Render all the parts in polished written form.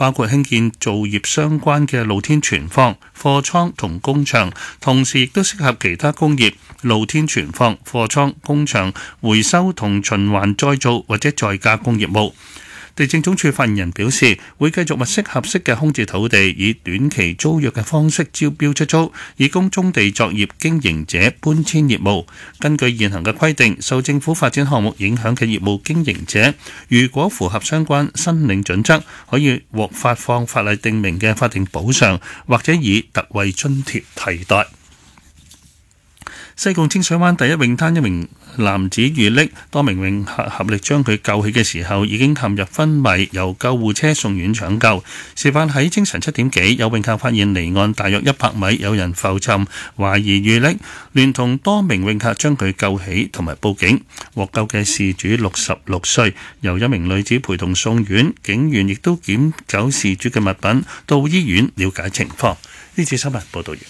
包括興建造業相關嘅露天存放、貨倉同工場，同時亦都適合其他工業、露天存放、貨倉、工場、回收同循環再造或者再加工業務。地政總署發言人表示，會繼續物色合適嘅空置土地，以短期租約嘅方式招標出租，以供棕地作業經營者搬遷業務。根據現行嘅規定，受政府發展項目影響嘅業務經營者，如果符合相關申領準則，可以獲發放法例定明嘅法定補償，或者以特惠津貼替代。西貢清水灣第一泳灘一名男子遇溺，多名泳客合力將佢救起嘅時候，已經陷入昏迷，由救護車送院搶救。事發喺清晨7點幾，有泳客發現離岸大約100米有人浮沉，懷疑遇溺，聯同多名泳客將佢救起同埋報警。獲救嘅事主66歲，由一名女子陪同送院，警員亦都檢走事主嘅物品，到醫院了解情況。呢次新聞報道完。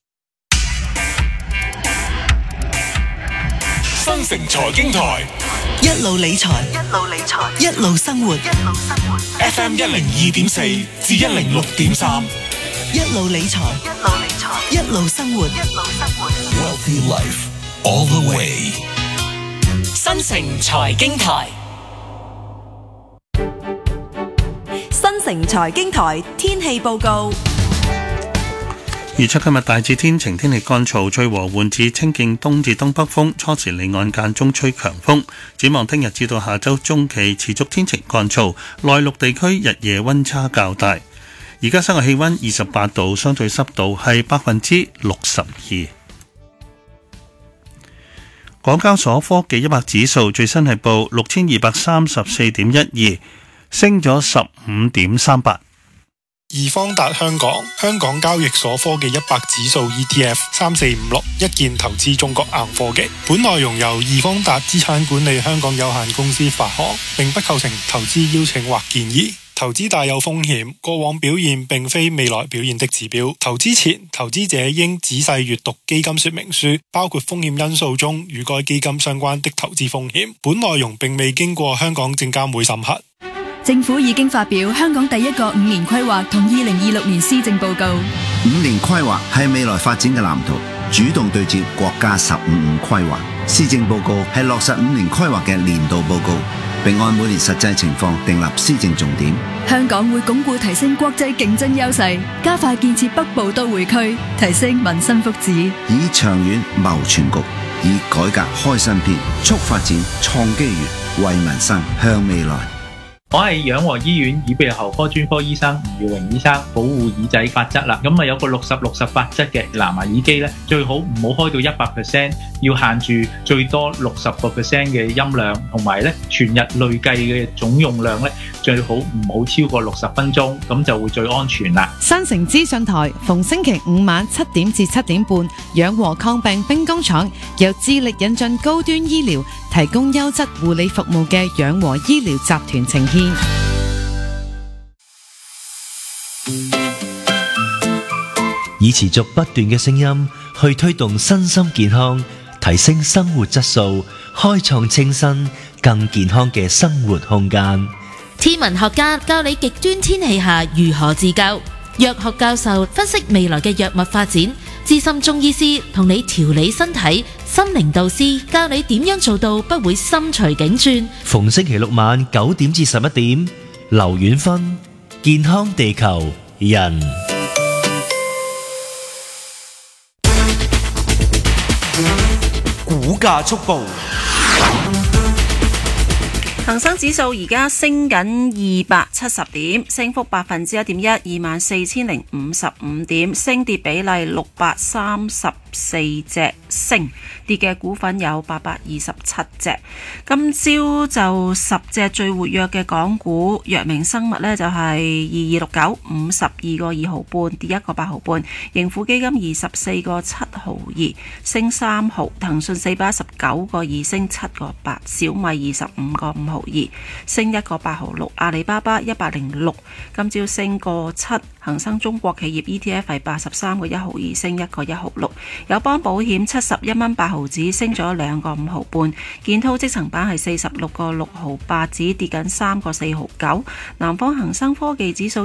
新城財經台一路理財，一路生活。 FM 102.4至106.3， 一路理財，一路生活。 Wealthy Life all the way。 新城財經台， 新城財經台天氣報告。 預測今日大致天晴，天氣乾燥，吹和緩至清勁東至東北風，初時離岸間中吹強風。展望聽日至到下周中期持續天晴乾燥，內陸地區日夜溫差較大。而家室外氣溫28度，相對濕度係62%。港交所科技100指數最新係報6234.12，升咗15.38。 易方達香港交易所科技100指數 ETF 3456一鍵投資中國硬科技。本內容由易方達資產管理香港有限公司發行，並不構成投資邀請或建議。投資大有風險，過往表現並非未來表現的指標。投資前，投資者應仔細閱讀基金說明書，包括風險因素中與該基金相關的投資風險。本內容並未經過香港證監會審核。 政府已經發表香港第一個5年規劃同2026年施政報告。 5年規劃係未來發展嘅藍圖，主動對接國家15規劃。施政報告係落實5年規劃嘅年度報告，並按每年實際情況訂立施政重點。 香港會鞏固提升國際競爭優勢，加快建設北部都會區，提升民生福祉， 以長遠謀全局，以改革開新篇，促發展創機遇，為民生向未來。 我係養和醫院耳鼻喉科專科醫生吳耀榮醫生。保護耳仔法則啦，咁啊有個60-60法則嘅藍牙耳機咧，最好唔好開到100%，要限住最多60% 嘅音量，同埋咧全日累計嘅總用量咧，最好唔好超過60分鐘，咁就會最安全啦。 新城資訊台逢星期5晚7點至7點半，養和抗病兵工廠由致力引進高端醫療，提供優質護理服務嘅養和醫療集團呈獻。 以持續不斷嘅聲音去推動身心健康，提升生活質素，開創清新更健康嘅生活空間。 天文學家教你極端天氣下如何自救，藥學教授分析未來嘅藥物發展，資深中醫師同你調理身體，心靈導師教你點樣做到不會心隨境轉。 逢星期六晚9點至11點，劉遠芬健康地球人。 股價速報。 恒生指數而家升緊270點，升幅1.1%， 24,055點，升跌比例634隻，升跌嘅股份有827隻。今朝就10隻最活躍嘅港股，藥明生物呢就係2269 52個2毫半，跌1個8毫半。盈富基金24個7毫2，升3毫。騰訊419個2，升7個8。小米25個5毫2，升1個8毫6。阿里巴巴106，今朝升個7。恒生中國企業 ETF 係83個1毫2，升1個1毫6。友邦保險71蚊8毫子，升咗2個5毫半。建滔積層板係46個6毫8子，跌緊3個4毫9。南方恒生科技指數